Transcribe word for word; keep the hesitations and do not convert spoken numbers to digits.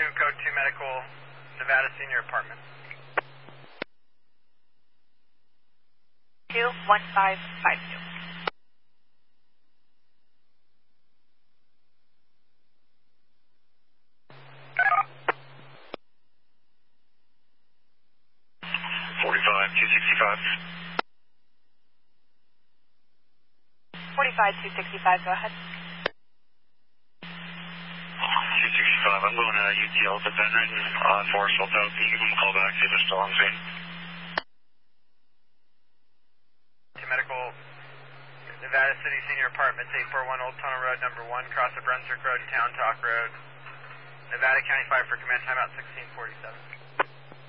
room code two medical, Nevada Senior Apartment. two one five five two. forty-five two sixty-five. forty-five two sixty-five, go ahead. two sixty-five, I'm going to U T L at Ben Ridden on Forest Hill Tower. Can you give them a call back, see if they're still on scene? two medical, Nevada City Senior Apartments, eight forty-one Old Tunnel Road, number one, cross of Brunswick Road and Town Talk Road. Nevada County five for command, timeout sixteen forty-seven.